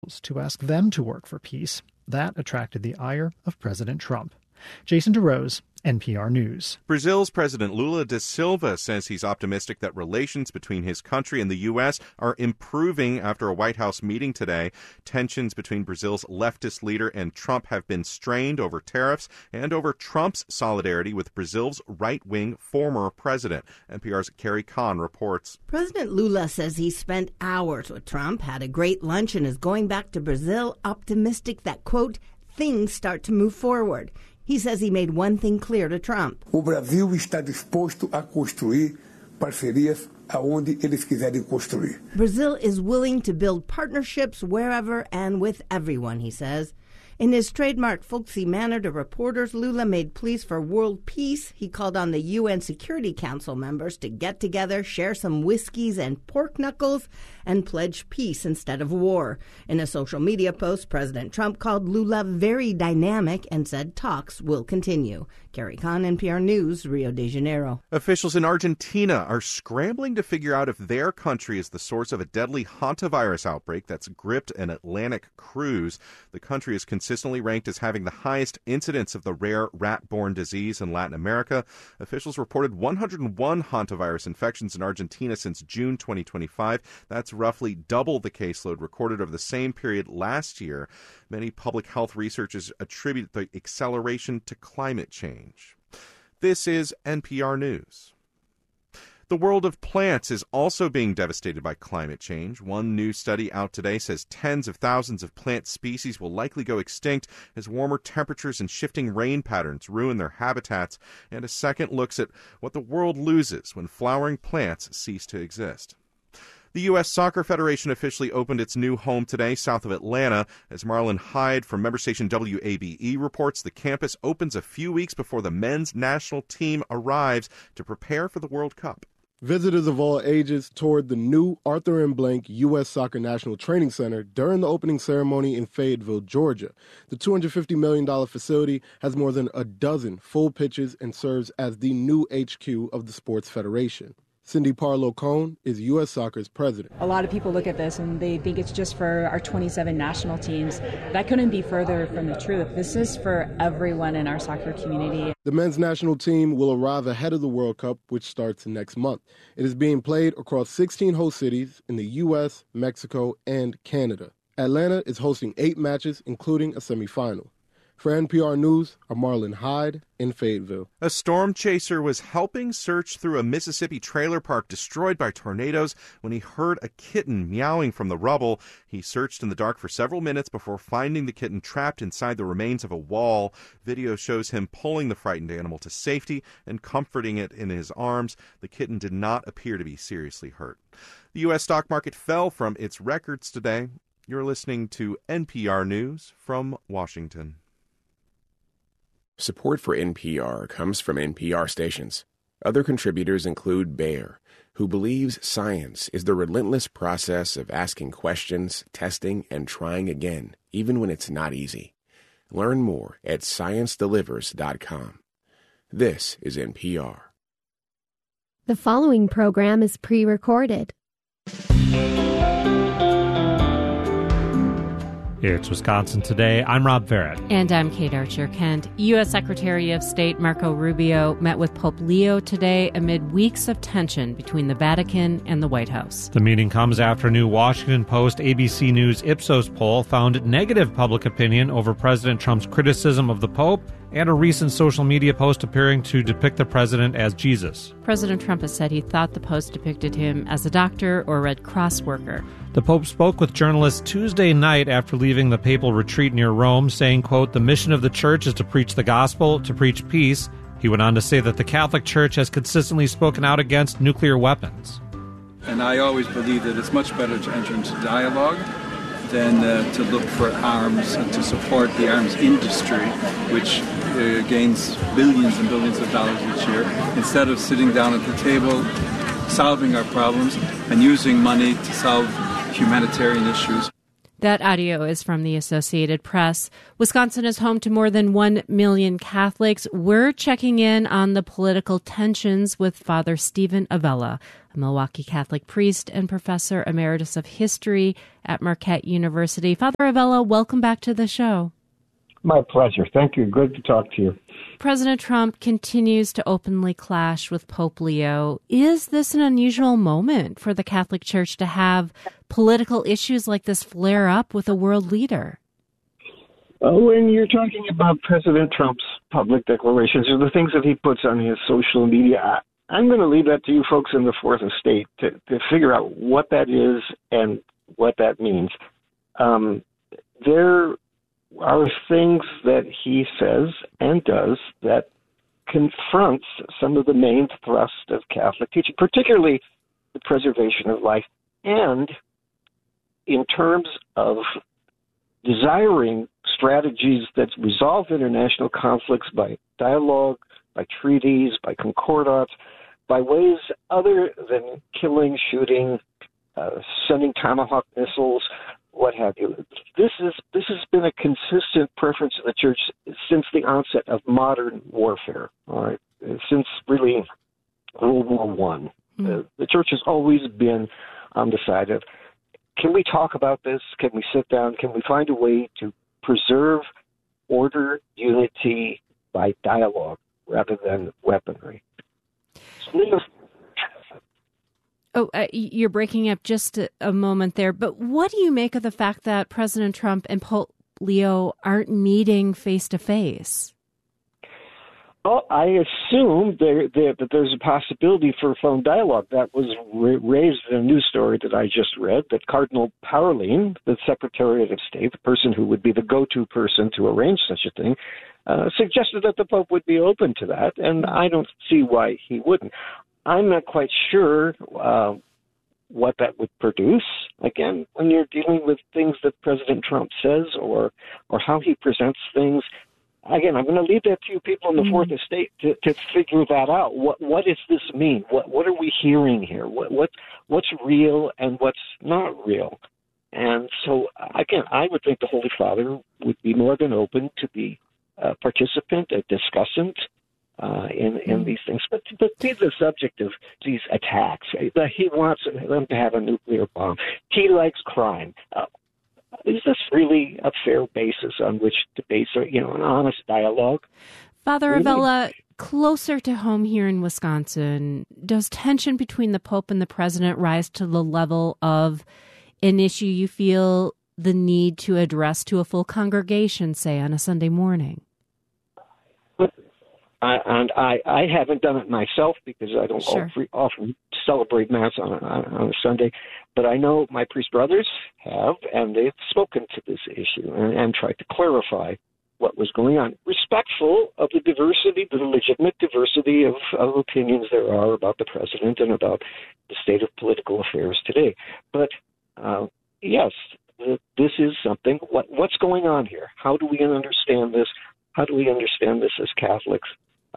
officials to ask them to work for peace. That attracted the ire of President Trump. Jason DeRose, NPR News. Brazil's President Lula da Silva says he's optimistic that relations between his country and the U.S. are improving after a White House meeting today. Tensions between Brazil's leftist leader and Trump have been strained over tariffs and over Trump's solidarity with Brazil's right-wing former president. NPR's Carrie Kahn reports. President Lula says he spent hours with Trump, had a great lunch, and is going back to Brazil optimistic that, quote, things start to move forward. He says he made one thing clear to Trump. O Brasil está disposto a construir parcerias aonde eles quiserem construir. Brazil is willing to build partnerships wherever and with everyone, he says. In his trademark folksy manner to reporters, Lula made pleas for world peace. He called on the UN Security Council members to get together, share some whiskeys and pork knuckles, and pledge peace instead of war. In a social media post, President Trump called Lula very dynamic and said talks will continue. Carrie Kahn, NPR News, Rio de Janeiro. Officials in Argentina are scrambling to figure out if their country is the source of a deadly hantavirus outbreak that's gripped an Atlantic cruise. The country is consistently ranked as having the highest incidence of the rare rat-borne disease in Latin America. Officials reported 101 hantavirus infections in Argentina since June 2025. That's roughly double the caseload recorded over the same period last year. Many public health researchers attribute the acceleration to climate change. This is NPR News. The world of plants is also being devastated by climate change. One new study out today says tens of thousands of plant species will likely go extinct as warmer temperatures and shifting rain patterns ruin their habitats. And a second looks at what the world loses when flowering plants cease to exist. The U.S. Soccer Federation officially opened its new home today south of Atlanta. As Marlon Hyde from member station WABE reports, the campus opens a few weeks before the men's national team arrives to prepare for the World Cup. Visitors of all ages toured the new Arthur M. Blank U.S. Soccer National Training Center during the opening ceremony in Fayetteville, Georgia. The $250 million facility has more than a dozen full pitches and serves as the new HQ of the Sports Federation. Cindy Parlow-Cohn is U.S. Soccer's president. A lot of people look at this and they think it's just for our 27 national teams. That couldn't be further from the truth. This is for everyone in our soccer community. The men's national team will arrive ahead of the World Cup, which starts next month. It is being played across 16 host cities in the U.S., Mexico, and Canada. Atlanta is hosting 8 matches, including a semifinal. For NPR News, I'm Marlon Hyde in Fayetteville. A storm chaser was helping search through a Mississippi trailer park destroyed by tornadoes when he heard a kitten meowing from the rubble. He searched in the dark for several minutes before finding the kitten trapped inside the remains of a wall. Video shows him pulling the frightened animal to safety and comforting it in his arms. The kitten did not appear to be seriously hurt. The U.S. stock market fell from its records today. You're listening to NPR News from Washington. Support for NPR comes from NPR stations. Other contributors include Bayer, who believes science is the relentless process of asking questions, testing, and trying again, even when it's not easy. Learn more at ScienceDelivers.com. This is NPR. The following program is pre-recorded. It's Wisconsin Today. I'm Rob Farrett. And I'm Kate Archer-Kent. U.S. Secretary of State Marco Rubio met with Pope Leo today amid weeks of tension between the Vatican and the White House. The meeting comes after a new Washington Post ABC News Ipsos poll found negative public opinion over President Trump's criticism of the Pope and a recent social media post appearing to depict the president as Jesus. President Trump has said he thought the post depicted him as a doctor or Red Cross worker. The Pope spoke with journalists Tuesday night after leaving the papal retreat near Rome, saying, quote, "The mission of the church is to preach the gospel, to preach peace." He went on to say that the Catholic Church has consistently spoken out against nuclear weapons. And I always believe that it's much better to enter into dialogue than to look for arms and to support the arms industry, which gains billions and billions of dollars each year, instead of sitting down at the table, solving our problems, and using money to solve humanitarian issues. That audio is from the Associated Press. Wisconsin is home to more than 1 million Catholics. We're checking in on the political tensions with Father Stephen Avella, a Milwaukee Catholic priest and professor emeritus of history at Marquette University. Father Avella, welcome back to the show. My pleasure. Thank you. Good to talk to you. President Trump continues to openly clash with Pope Leo. Is this an unusual moment for the Catholic Church to have political issues like this flare up with a world leader? When you're talking about President Trump's public declarations or the things that he puts on his social media, I'm going to leave that to you folks in the Fourth Estate to figure out what that is and what that means. There are things that he says and does that confronts some of the main thrust of Catholic teaching, particularly the preservation of life, and in terms of desiring strategies that resolve international conflicts by dialogue, by treaties, by concordats, by ways other than killing, shooting, sending Tomahawk missiles, what have you. This has been a consistent preference of the Church since the onset of modern warfare, all right? Since really World War I. The Church has always been on the side of, can we talk about this? Can we sit down? Can we find a way to preserve order, unity by dialogue rather than weaponry? You're breaking up just a moment there, but what do you make of the fact that President Trump and Pope Leo aren't meeting face-to-face? Well, I assume that there's a possibility for phone dialogue. That was raised in a news story that I just read, that Cardinal Parolin, the Secretary of State, the person who would be the go-to person to arrange such a thing, suggested that the Pope would be open to that, and I don't see why he wouldn't. I'm not quite sure what that would produce. Again, when you're dealing with things that President Trump says or how he presents things, again, I'm going to leave that to you people in the Fourth Estate to figure that out. What does this mean? What are we hearing here? What's real and what's not real? And so, again, I would think the Holy Father would be more than open to be a participant, a discussant in these things. But be the subject of these attacks. He wants them to have a nuclear bomb. He likes crime. Is this really a fair basis on which to base an honest dialogue? Father Avella, closer to home here in Wisconsin, does tension between the Pope and the President rise to the level of an issue you feel the need to address to a full congregation, say, on a Sunday morning? I haven't done it myself because I don't often celebrate Mass on a Sunday, but I know my priest brothers have, and they've spoken to this issue and tried to clarify what was going on, respectful of the diversity, the legitimate diversity of opinions there are about the president and about the state of political affairs today. But yes, this is something. What's going on here? How do we understand this? How do we understand this as Catholics?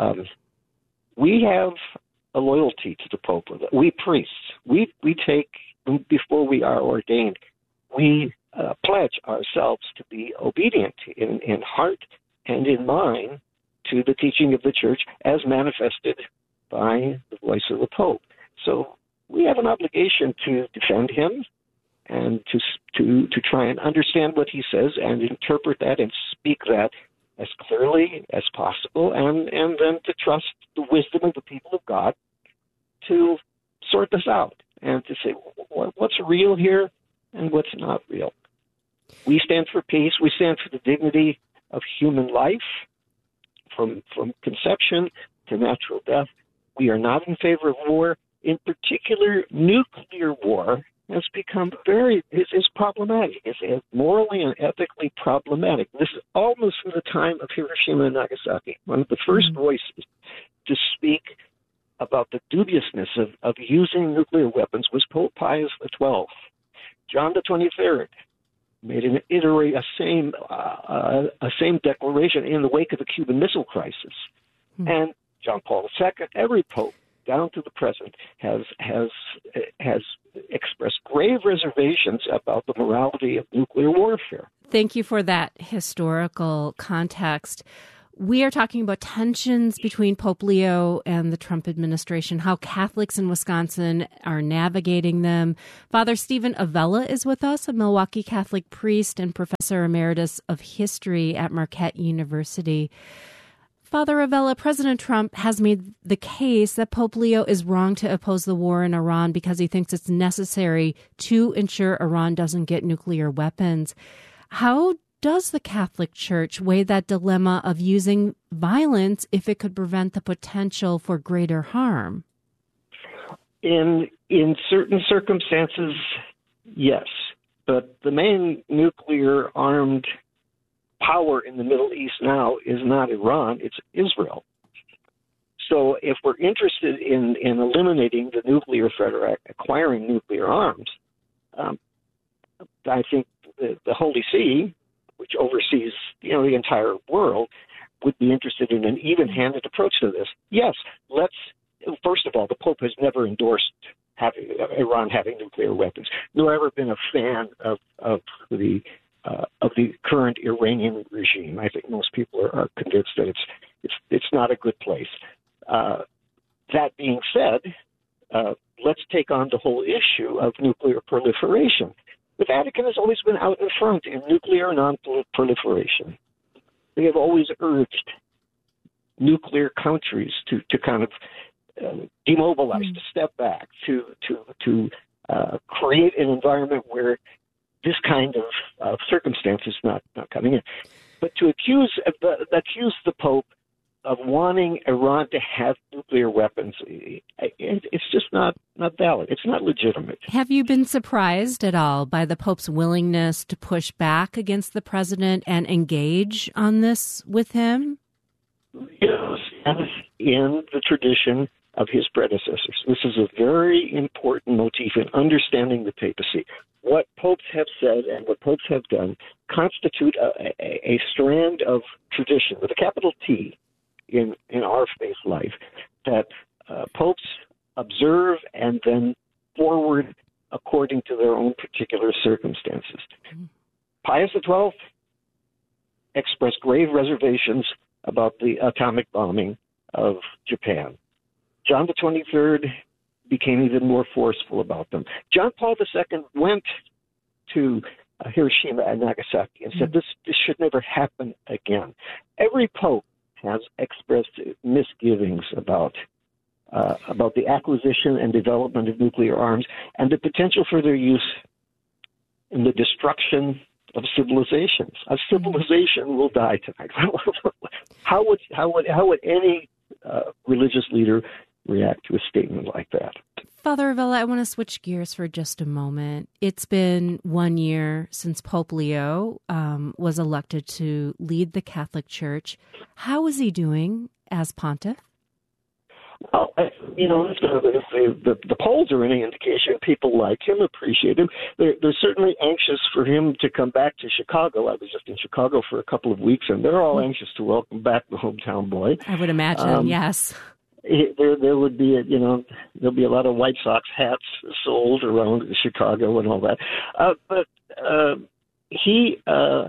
We have a loyalty to the Pope. We priests, we take, before we are ordained, we pledge ourselves to be obedient in heart and in mind to the teaching of the Church as manifested by the voice of the Pope. So we have an obligation to defend him and to try and understand what he says and interpret that and speak that as clearly as possible, and then to trust the wisdom of the people of God to sort this out and to say what's real here and what's not real. We stand for peace. We stand for the dignity of human life from conception to natural death. We are not in favor of war. In particular, nuclear war has become is problematic. It's morally and ethically problematic. This is almost from the time of Hiroshima and Nagasaki. One of the first voices to speak about the dubiousness of using nuclear weapons was Pope Pius XII. John the 23rd made a same declaration in the wake of the Cuban Missile Crisis. And John Paul II, every pope down to the present, has expressed grave reservations about the morality of nuclear warfare. Thank you for that historical context. We are talking about tensions between Pope Leo and the Trump administration, how Catholics in Wisconsin are navigating them. Father Stephen Avella is with us, a Milwaukee Catholic priest and professor emeritus of history at Marquette University. Father Avella, President Trump has made the case that Pope Leo is wrong to oppose the war in Iran because he thinks it's necessary to ensure Iran doesn't get nuclear weapons. How does the Catholic Church weigh that dilemma of using violence if it could prevent the potential for greater harm? In certain circumstances, yes. But the main nuclear-armed power in the Middle East now is not Iran, it's Israel. So if we're interested in eliminating the nuclear threat or acquiring nuclear arms, I think the Holy See, which oversees the entire world, would be interested in an even-handed approach to this. Yes, first of all, the Pope has never endorsed Iran having nuclear weapons, nor ever been a fan of the current Iranian regime. I think most people are convinced that it's not a good place. That being said, let's take on the whole issue of nuclear proliferation. The Vatican has always been out in front in nuclear non-proliferation. They have always urged nuclear countries to kind of demobilize, to step back, to create an environment where this kind of circumstance is not coming in. But to accuse the Pope of wanting Iran to have nuclear weapons, it's just not valid. It's not legitimate. Have you been surprised at all by the Pope's willingness to push back against the president and engage on this with him? Yes, in the tradition of his predecessors. This is a very important motif in understanding the papacy. What popes have said and what popes have done constitute a strand of tradition with a capital T in our faith life that popes observe and then forward according to their own particular circumstances. Pius XII expressed grave reservations about the atomic bombing of Japan. John the 23rd became even more forceful about them. John Paul II went to Hiroshima and Nagasaki and said this should never happen again. Every pope has expressed misgivings about the acquisition and development of nuclear arms and the potential for their use in the destruction of civilizations. A civilization will die tonight. How would any religious leader react to a statement like that? Father Avella, I want to switch gears for just a moment. It's been 1 year since Pope Leo was elected to lead the Catholic Church. How is he doing as pontiff? Well, if the polls are any indication, people like him, appreciate him. They're certainly anxious for him to come back to Chicago. I was just in Chicago for a couple of weeks, and they're all anxious to welcome back the hometown boy. I would imagine, yes. There would be there'll be a lot of White Sox hats sold around Chicago and all that. But he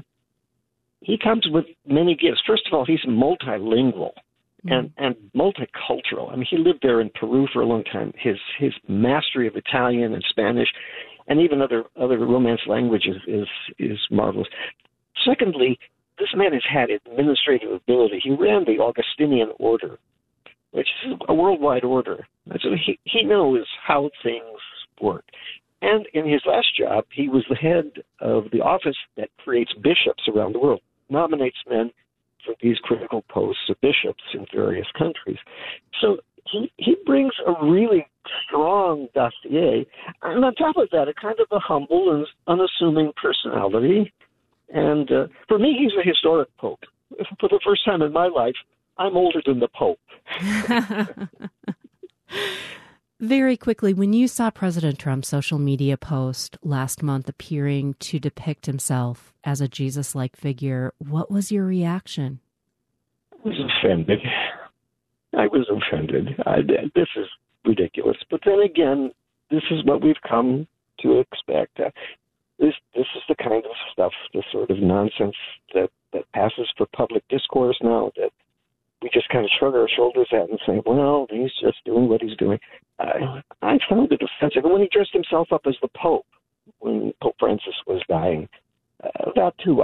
comes with many gifts. First of all, he's multilingual and multicultural. I mean, he lived there in Peru for a long time. His mastery of Italian and Spanish and even other Romance languages is marvelous. Secondly, this man has had administrative ability. He ran the Augustinian order, which is a worldwide order. So he knows how things work. And in his last job, he was the head of the office that creates bishops around the world, nominates men for these critical posts of bishops in various countries. So he brings a really strong dossier. And on top of that, a kind of a humble and unassuming personality. And for me, he's a historic pope. For the first time in my life, I'm older than the Pope. Very quickly, when you saw President Trump's social media post last month appearing to depict himself as a Jesus-like figure, what was your reaction? I was offended. This is ridiculous. But then again, this is what we've come to expect. This is the kind of stuff, the sort of nonsense that passes for public discourse now, that we just kind of shrug our shoulders at it and say, well, he's just doing what he's doing. I found it offensive. And when he dressed himself up as the Pope, when Pope Francis was dying, about 2